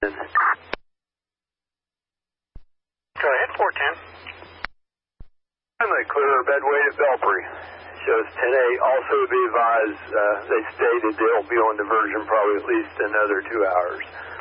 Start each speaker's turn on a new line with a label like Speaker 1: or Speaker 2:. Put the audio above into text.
Speaker 1: Go ahead, 410.
Speaker 2: Finally, clear Bedway at Belpre. Shows 10A. Also be advised, they stated they'll be on diversion probably at least another 2 hours.